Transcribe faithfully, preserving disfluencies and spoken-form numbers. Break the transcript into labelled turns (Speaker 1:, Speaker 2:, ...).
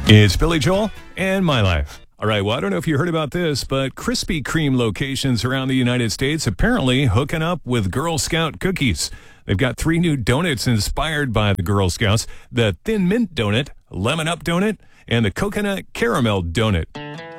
Speaker 1: It's Billy Joel and My Life. All right, well, I don't know if you heard about this, but Krispy Kreme locations around the United States apparently hooking up with Girl Scout cookies. They've got three new donuts inspired by the Girl Scouts: the Thin Mint Donut, Lemon Up Donut, and the Coconut Caramel Donut.